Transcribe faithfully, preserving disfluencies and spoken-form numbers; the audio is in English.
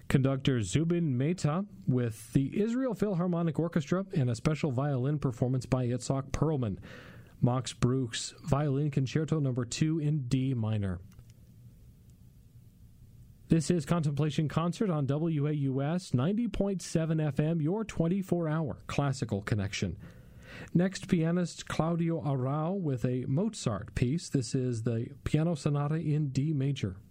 Conductor Zubin Mehta with the Israel Philharmonic Orchestra and a special violin performance by Itzhak Perlman. Max Bruch's Violin Concerto Number two in D minor. This is Contemplation Concert on W A U S ninety point seven F M, your twenty-four hour classical connection. Next, pianist Claudio Arrau with a Mozart piece. This is the Piano Sonata in D major.